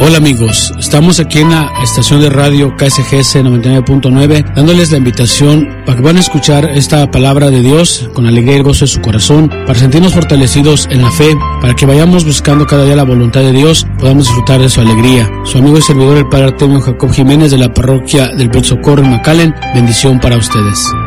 Hola amigos, estamos aquí en la estación de radio KSGS 99.9 dándoles la invitación para que van a escuchar esta palabra de Dios con alegría y gozo en su corazón, para sentirnos fortalecidos en la fe, para que vayamos buscando cada día la voluntad de Dios, podamos disfrutar de su alegría. Su amigo y servidor el Padre Artemio Jacob Jiménez de la parroquia del Buen Socorro en McAllen, bendición para ustedes.